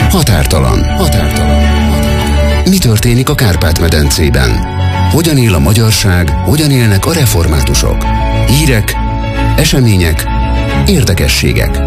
Határtalan. Mi történik a Kárpát-medencében? Hogyan él a magyarság, hogyan élnek a reformátusok? Hírek, események, érdekességek.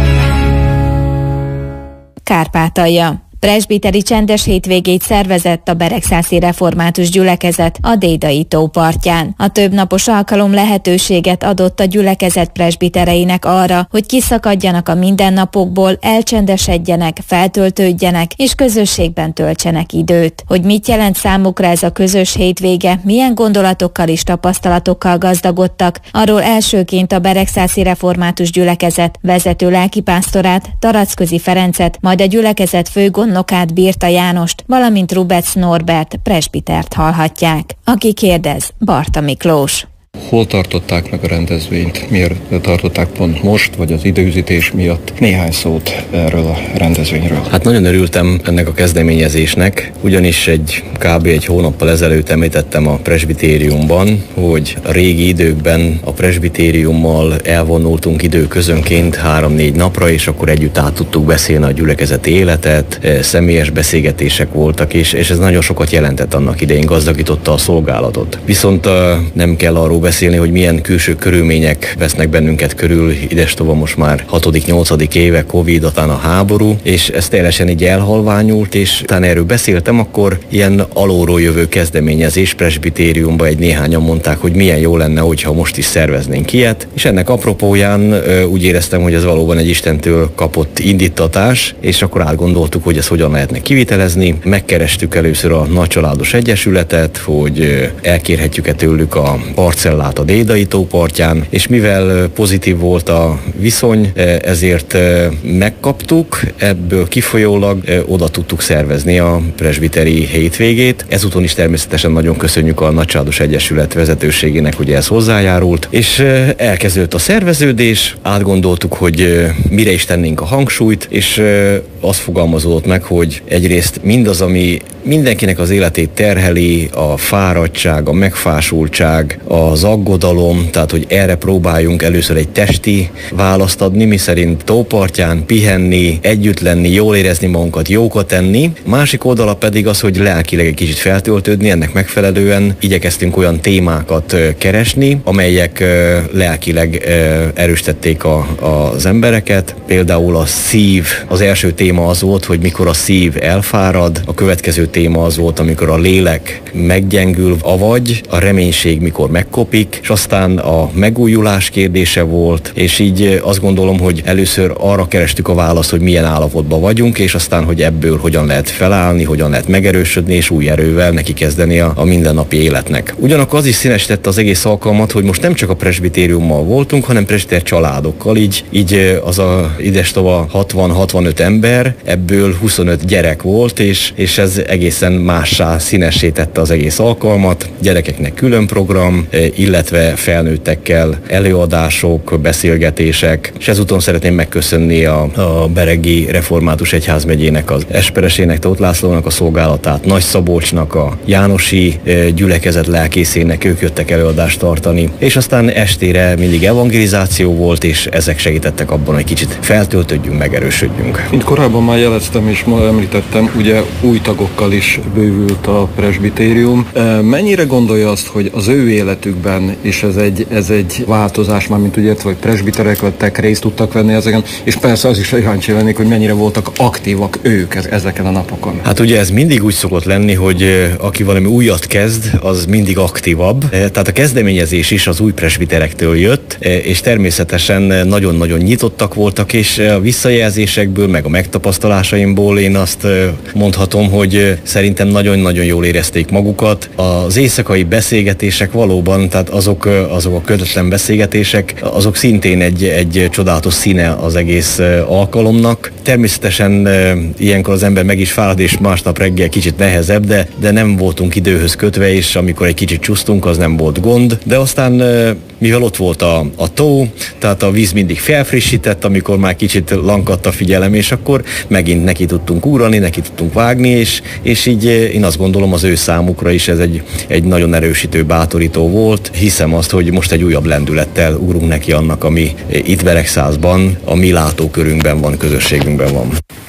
Kárpátalja. Presbiteri csendes hétvégét szervezett a Beregszászi Református Gyülekezet a Dédai tó partján. A többnapos alkalom lehetőséget adott a gyülekezet presbitereinek arra, hogy kiszakadjanak a mindennapokból, elcsendesedjenek, feltöltődjenek és közösségben töltsenek időt. Hogy mit jelent számukra ez a közös hétvége, milyen gondolatokkal és tapasztalatokkal gazdagodtak, arról elsőként a Beregszászi Református Gyülekezet vezető lelkipásztorát, Taracközi Ferencet, majd a gyülekezet főgondnokát, Birta Jánost, valamint Rubec Norbert presbitert hallhatják. Aki kérdez, Barta Miklós. Hol tartották meg a rendezvényt? Miért tartották pont most, vagy az időzítés miatt? Néhány szót erről a rendezvényről. Hát nagyon örültem ennek a kezdeményezésnek, ugyanis kb. egy hónappal ezelőtt említettem a presbitériumban, hogy a régi időkben a presbitériummal elvonultunk időközönként 3-4 napra, és akkor együtt át tudtuk beszélni a gyülekezeti életet, személyes beszélgetések voltak, és ez nagyon sokat jelentett annak idején, gazdagította a szolgálatot. Viszont nem kell arról beszélni, hogy milyen külső körülmények vesznek bennünket körül, idestova most már 6.-8. éve, Covid, aztán a háború, és ez teljesen így elhalványult, és utána erről beszéltem, akkor ilyen alulról jövő kezdeményezés presbitériumban néhányan mondták, hogy milyen jó lenne, hogyha most is szerveznénk ilyet, és ennek apropóján úgy éreztem, hogy ez valóban egy Istentől kapott indítatás, és akkor átgondoltuk, hogy ezt hogyan lehetne kivitelezni. Megkerestük először a Nagycsaládos Egyesületet, hogy elkérhetjük-e tőlük a parcellát a Dédai tó partján, és mivel pozitív volt a viszony, ezért megkaptuk, ebből kifolyólag oda tudtuk szervezni a presbiteri hétvégét. Ezúton is természetesen nagyon köszönjük a Nagycsaládos Egyesület vezetőségének, hogy ez hozzájárult, és elkezdődött a szerveződés, átgondoltuk, hogy mire is tennénk a hangsúlyt, és az fogalmazódott meg, hogy egyrészt mindaz, ami mindenkinek az életét terheli, a fáradtság, a megfásultság, az aggodalom, tehát hogy erre próbáljunk először egy testi választ adni, miszerint tópartján pihenni, együtt lenni, jól érezni magunkat, jókat tenni. Másik oldala pedig az, hogy lelkileg egy kicsit feltöltődni, ennek megfelelően igyekeztünk olyan témákat keresni, amelyek lelkileg erősítették az embereket. Például a szív, az első téma az volt, hogy mikor a szív elfárad, a következő téma az volt, amikor a lélek meggyengül, avagy a reménység mikor megkopik, és aztán a megújulás kérdése volt, és így azt gondolom, hogy először arra kerestük a választ, hogy milyen állapotban vagyunk, és aztán, hogy ebből hogyan lehet felállni, hogyan lehet megerősödni, és új erővel neki kezdeni a mindennapi életnek. Ugyanakkor az is színesítette az egész alkalmat, hogy most nem csak a presbitériummal voltunk, hanem presbiter családokkal, így az a idestova 60-65 ember, ebből 25 gyerek volt, és ez egészen mássá színessé tette az egész alkalmat. Gyerekeknek külön program, illetve felnőttekkel előadások, beszélgetések, és ezúton szeretném megköszönni a Beregi Református Egyházmegyének, az Esperesének, Tóth Lászlónak a szolgálatát, Nagy Szabolcsnak, a Jánosi gyülekezet lelkészének, ők jöttek előadást tartani, és aztán estére mindig evangelizáció volt, és ezek segítettek abban, hogy kicsit feltöltődjünk, megerősödjünk. Mint korábban már jeleztem és ma említettem, ugye új tagokkal is bővült a presbitérium. Mennyire gondolja azt, hogy az ő életükben, és ez egy változás, már mint úgy értve, hogy presbiterek lettek, részt tudtak venni ezeken, és persze az is kíváncsi lennék, hogy mennyire voltak aktívak ők ezeken a napokon. Hát ugye ez mindig úgy szokott lenni, hogy aki valami újat kezd, az mindig aktívabb. Tehát a kezdeményezés is az új presbiterektől jött, és természetesen nagyon-nagyon nyitottak voltak, és a visszajelzésekből, meg a megtapasztalásaimból én azt mondhatom, hogy szerintem nagyon-nagyon jól érezték magukat. Az éjszakai beszélgetések valóban, tehát azok a közvetlen beszélgetések, azok szintén egy csodálatos színe az egész alkalomnak. Természetesen ilyenkor az ember meg is fárad, és másnap reggel kicsit nehezebb, de nem voltunk időhöz kötve, és amikor egy kicsit csúsztunk, az nem volt gond. De aztán, mivel ott volt a tó, tehát a víz mindig felfrissített, amikor már kicsit lankadt a figyelem, és akkor megint neki tudtunk ugrani, neki tudtunk vágni, és így én azt gondolom, az ő számukra is ez egy nagyon erősítő, bátorító volt. Hiszem azt, hogy most egy újabb lendülettel ugrunk neki annak, ami itt Beregszászban, a mi látókörünkben van, közösségünkben van.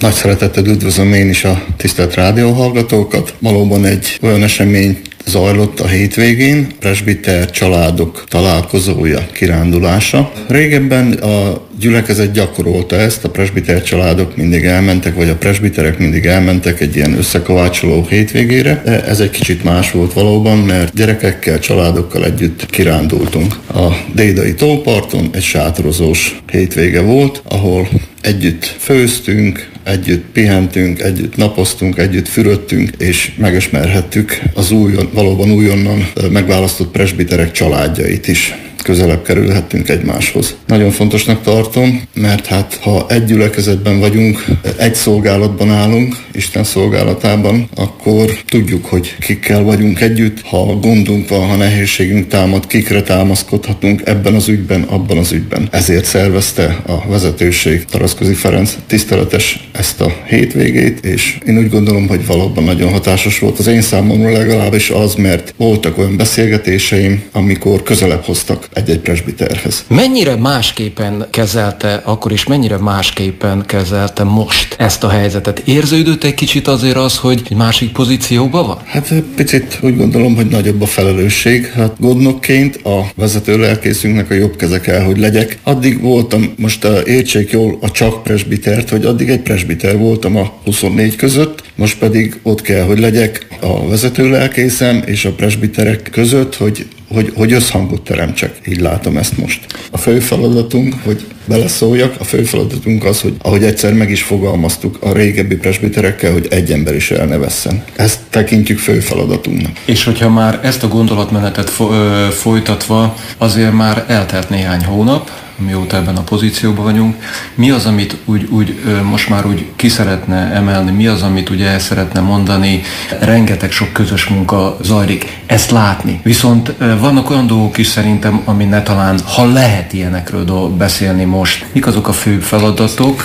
Nagy szeretettel üdvözlöm én is a tisztelt rádióhallgatókat. Valóban egy olyan esemény zajlott a hétvégén, presbiter családok találkozója, kirándulása. Régebben a gyülekezet gyakorolta ezt, a presbiter családok mindig elmentek, vagy a presbiterek mindig elmentek egy ilyen összekovácsoló hétvégére, de ez egy kicsit más volt valóban, mert gyerekekkel, családokkal együtt kirándultunk. A Dédai tóparton egy sátorozós hétvége volt, ahol együtt főztünk, együtt pihentünk, együtt napoztunk, együtt fürödtünk, és megismerhettük az valóban újonnan megválasztott presbiterek családjait is. Közelebb kerülhettünk egymáshoz. Nagyon fontosnak tartom, mert hát ha egy gyülekezetben vagyunk, egy szolgálatban állunk, Isten szolgálatában, akkor tudjuk, hogy kikkel vagyunk együtt. Ha gondunk van, ha nehézségünk támad, kikre támaszkodhatunk ebben az ügyben, abban az ügyben. Ezért szervezte a vezetőség, Taraszkozi Ferenc tiszteletes ezt a hétvégét, és én úgy gondolom, hogy valóban nagyon hatásos volt az én számomra legalábbis az, mert voltak olyan beszélgetéseim, amikor közelebb hoztak egy-egy presbiterhez. Mennyire másképpen kezelte akkor, és mennyire másképpen kezelte most ezt a helyzetet? Érződött egy kicsit azért az, hogy egy másik pozícióban van? Hát picit úgy gondolom, hogy nagyobb a felelősség. Hát gondnokként a vezető lelkészünknek a jobb keze kell, hogy legyek. Addig voltam, most értsék jól a csak presbitert, hogy addig egy presbiter voltam a 24 között, most pedig ott kell, hogy legyek a vezető lelkészem és a presbiterek között, hogy összhangot teremtsek. Így látom ezt most. A fő feladatunk, hogy beleszóljak, a fő feladatunk az, hogy ahogy egyszer meg is fogalmaztuk a régebbi presbiterekkel, hogy egy ember is el ne vesszen. Ezt tekintjük fő feladatunknak. És hogyha már ezt a gondolatmenetet folytatva, azért már eltelt néhány hónap, mióta ebben a pozícióban vagyunk. Mi az, amit úgy most már úgy ki szeretne emelni, mi az, amit ugye el szeretne mondani, rengeteg sok közös munka zajlik, ezt látni. Viszont vannak olyan dolgok is szerintem, ami ne talán, ha lehet ilyenekről beszélni most. Mik azok a fő feladatok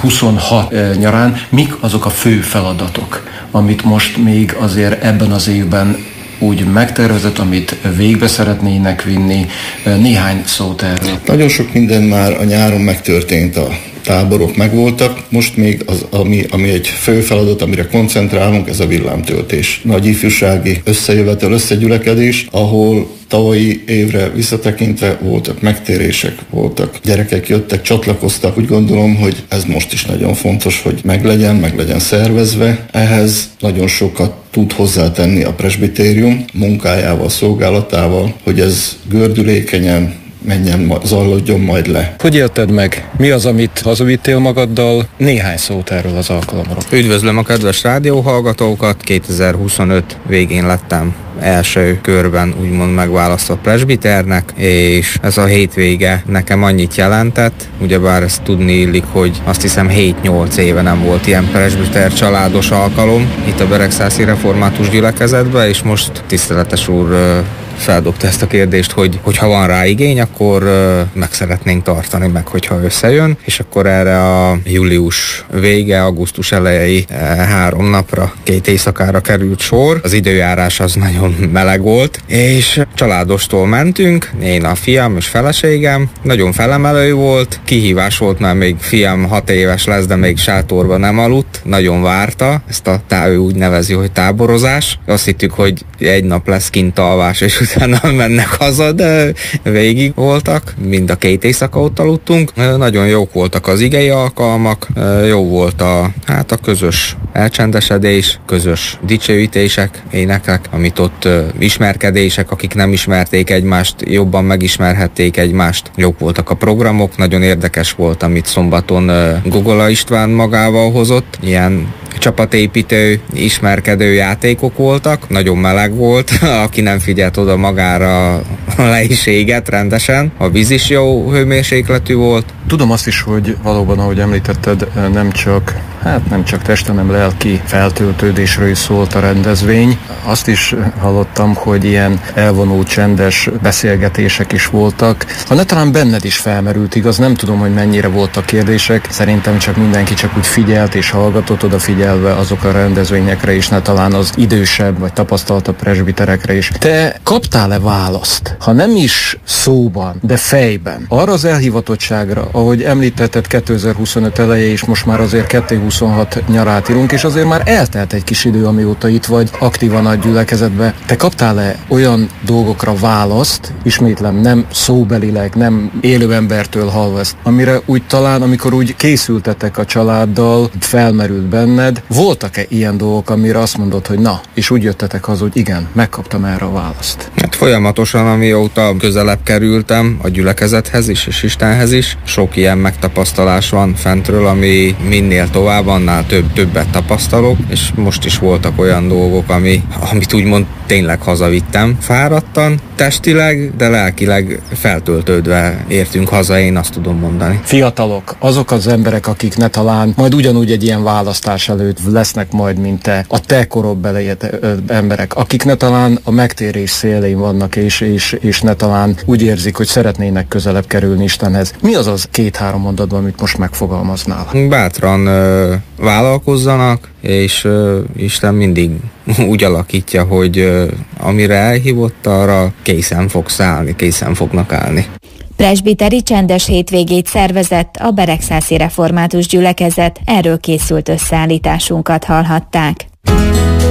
2026 nyarán, mik azok a fő feladatok, amit most még azért ebben az évben úgy megtervezett, amit végbe szeretnének vinni. Néhány szót erről. Nagyon sok minden már a nyáron megtörtént, a táborok megvoltak, most még az, ami egy fő feladat, amire koncentrálunk, ez a villámtöltés. Nagy ifjúsági összejövetel, összegyülekedés, ahol tavalyi évre visszatekintve voltak megtérések, voltak gyerekek jöttek, csatlakoztak. Úgy gondolom, hogy ez most is nagyon fontos, hogy meglegyen szervezve. Ehhez nagyon sokat tud hozzátenni a presbitérium munkájával, szolgálatával, hogy ez gördülékenyen zajlódjon majd le. Hogy élted meg? Mi az, amit hazavittél magaddal? Néhány szót erről az alkalomról. Üdvözlöm a kedves rádióhallgatókat! 2025 végén lettem első körben úgymond megválasztott presbiternek, és ez a hétvége nekem annyit jelentett, ugyebár ezt tudni illik, hogy azt hiszem 7-8 éve nem volt ilyen presbiter családos alkalom itt a Beregszászi Református Gyülekezetben, és most tiszteletes úr feldobta ezt a kérdést, hogy ha van rá igény, akkor meg szeretnénk tartani, meg hogyha összejön, és akkor erre a július vége, augusztus elejei 3 napra, 2 éjszakára került sor. Az időjárás az nagyon meleg volt, és családostól mentünk, én, a fiam és feleségem, nagyon felemelő volt, kihívás volt, mert még fiam 6 éves lesz, de még sátorban nem aludt, nagyon várta, ezt ő úgy nevezi, hogy táborozás. Azt hittük, hogy egy nap lesz kint alvás, és utána mennek haza, de végig voltak, mind a 2 éjszaka ott aludtunk. Nagyon jók voltak az igei alkalmak, jó volt a közös elcsendesedés, közös dicsőítések, énekek, amit ott ismerkedések, akik nem ismerték egymást, jobban megismerhették egymást. Jók voltak a programok, nagyon érdekes volt, amit szombaton Gogola István magával hozott, ilyen csapatépítő, ismerkedő játékok voltak, nagyon meleg volt, aki nem figyelt oda magára, le is égett rendesen, a víz is jó hőmérsékletű volt. Tudom azt is, hogy valóban, ahogy említetted, nem csak test, hanem lelki feltöltődésről is szólt a rendezvény. Azt is hallottam, hogy ilyen elvonult, csendes beszélgetések is voltak. Ha ne talán benned is felmerült, igaz, nem tudom, hogy mennyire voltak kérdések. Szerintem csak mindenki csak úgy figyelt és hallgatott, odafigyelve azok a rendezvényekre is, ne talán az idősebb vagy tapasztaltabb presbiterekre is. Te kaptál-e választ? Ha nem is szóban, de fejben, arra az elhivatottságra, ahogy említetted 2025 eleje, és most már azért 2026 2026 nyarát írunk, és azért már eltelt egy kis idő, amióta itt vagy aktívan a gyülekezetbe. Te kaptál-e olyan dolgokra választ, ismétlem, nem szóbelileg, nem élő embertől hallva ezt, amire úgy talán, amikor úgy készültetek a családdal, felmerült benned, voltak-e ilyen dolgok, amire azt mondod, hogy na, és úgy jöttetek haza, hogy igen, megkaptam erre a választ? Hát folyamatosan, amióta közelebb kerültem a gyülekezethez is, és Istenhez is, sok ilyen megtapasztalás van fentről, ami minél tovább, annál többet tapasztalok, és most is voltak olyan dolgok, amit úgymond tényleg hazavittem. Fáradtan, testileg, de lelkileg feltöltődve értünk haza, én azt tudom mondani. Fiatalok, azok az emberek, akik ne talán majd ugyanúgy egy ilyen választás előtt lesznek majd, mint te, a te korokbeli emberek, akik ne talán a megtérés szélén vannak, és ne talán úgy érzik, hogy szeretnének közelebb kerülni Istenhez. Mi az az 2-3 mondatban, amit most megfogalmaznál? Bátran vállalkozzanak, és Isten mindig úgy alakítja, hogy amire elhívott, arra készen fogsz állni, készen fognak állni. Presbiteri csendes hétvégét szervezett a Beregszászi Református Gyülekezet, erről készült összeállításunkat hallhatták.